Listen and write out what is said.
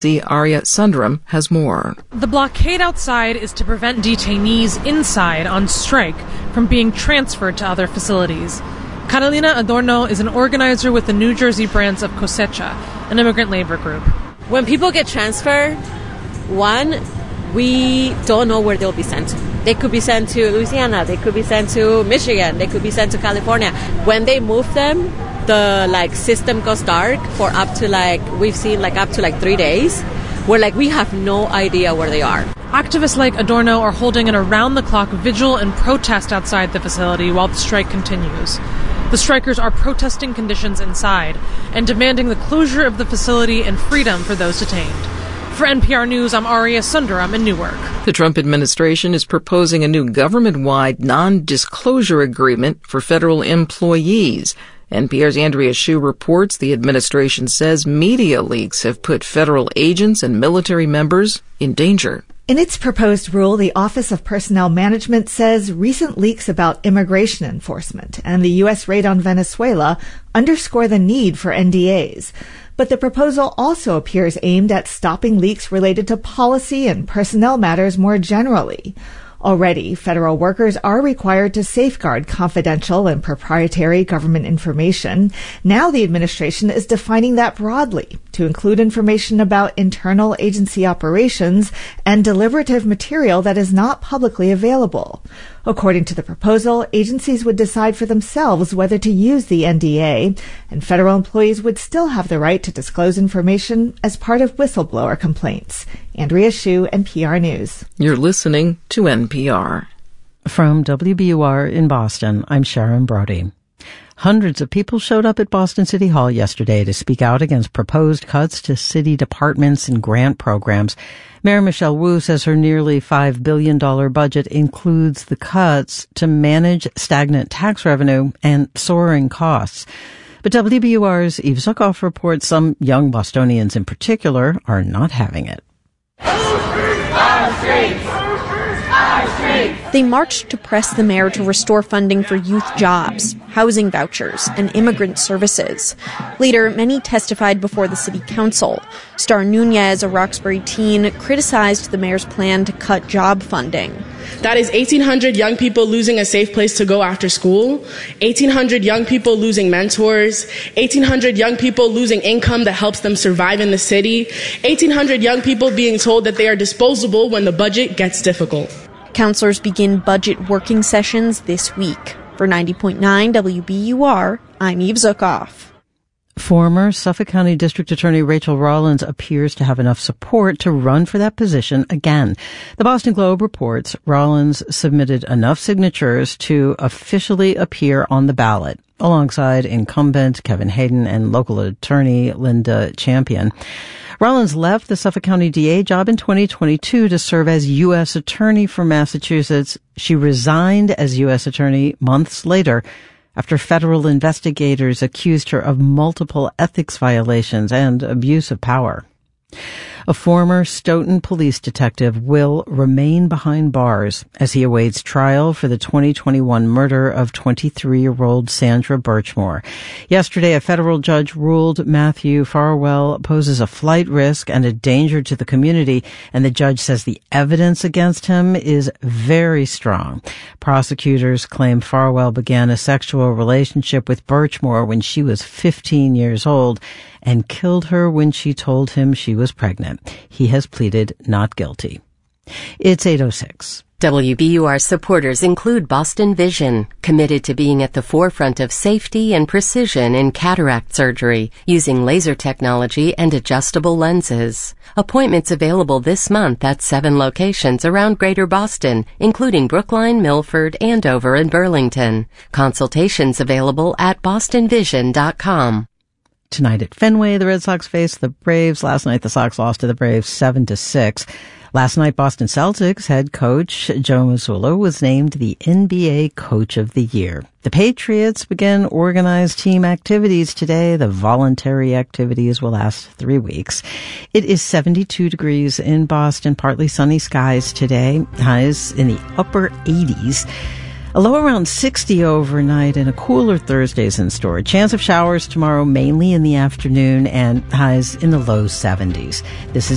Arya Sundaram has more. The blockade outside is to prevent detainees inside on strike from being transferred to other facilities. Carolina Adorno is an organizer with the New Jersey branch of Cosecha, an immigrant labor group. When people get transferred, one, we don't know where they'll be sent to. They could be sent to Louisiana, they could be sent to Michigan, they could be sent to California. When they move them, the system goes dark for up to we've seen up to 3 days, where we have no idea where they are. Activists like Adorno are holding an around-the-clock vigil and protest outside the facility while the strike continues. The strikers are protesting conditions inside and demanding the closure of the facility and freedom for those detained. For NPR News, I'm Arya Sundaram in Newark. The Trump administration is proposing a new government-wide non-disclosure agreement for federal employees. NPR's Andrea Hsu reports the administration says media leaks have put federal agents and military members in danger. In its proposed rule, the Office of Personnel Management says recent leaks about immigration enforcement and the U.S. raid on Venezuela underscore the need for NDAs. But the proposal also appears aimed at stopping leaks related to policy and personnel matters more generally. Already, federal workers are required to safeguard confidential and proprietary government information. Now the administration is defining that broadly to include information about internal agency operations and deliberative material that is not publicly available. According to the proposal, agencies would decide for themselves whether to use the NDA, and federal employees would still have the right to disclose information as part of whistleblower complaints. Andrea Hsu, NPR News. You're listening to NPR. From WBUR in Boston, I'm Sharon Brody. Hundreds of people showed up at Boston City Hall yesterday to speak out against proposed cuts to city departments and grant programs. Mayor Michelle Wu says her nearly $5 billion budget includes the cuts to manage stagnant tax revenue and soaring costs. But WBUR's Eve Zuckoff reports some young Bostonians in particular are not having it. They marched to press the mayor to restore funding for youth jobs, housing vouchers, and immigrant services. Later, many testified before the city council. Star Nunez, a Roxbury teen, criticized the mayor's plan to cut job funding. That is 1,800 young people losing a safe place to go after school, 1,800 young people losing mentors, 1,800 young people losing income that helps them survive in the city, 1,800 young people being told that they are disposable when the budget gets difficult. Councilors begin budget working sessions this week. For 90.9 WBUR, I'm Eve Zuckoff. Former Suffolk County District Attorney Rachel Rollins appears to have enough support to run for that position again. The Boston Globe reports Rollins submitted enough signatures to officially appear on the ballot, alongside incumbent Kevin Hayden and local attorney Linda Champion. Rollins left the Suffolk County DA job in 2022 to serve as U.S. Attorney for Massachusetts. She resigned as U.S. Attorney months later after federal investigators accused her of multiple ethics violations and abuse of power. A former Stoughton police detective will remain behind bars as he awaits trial for the 2021 murder of 23-year-old Sandra Birchmore. Yesterday, a federal judge ruled Matthew Farwell poses a flight risk and a danger to the community, and the judge says the evidence against him is very strong. Prosecutors claim Farwell began a sexual relationship with Birchmore when she was 15 years old and killed her when she told him she was pregnant. He has pleaded not guilty. It's 8:06. WBUR supporters include Boston Vision, committed to being at the forefront of safety and precision in cataract surgery using laser technology and adjustable lenses. Appointments available this month at 7 locations around Greater Boston, including Brookline, Milford, Andover, and Burlington. Consultations available at bostonvision.com. Tonight at Fenway, the Red Sox face the Braves. Last night, the Sox lost to the Braves 7-6. Last night, Boston Celtics head coach Joe Mazzulla was named the NBA Coach of the Year. The Patriots begin organized team activities today. The voluntary activities will last 3 weeks. It is 72 degrees in Boston, partly sunny skies today. Highs in the upper 80s. A low around 60 overnight and a cooler Thursday's in store. A chance of showers tomorrow, mainly in the afternoon, and highs in the low 70s. This is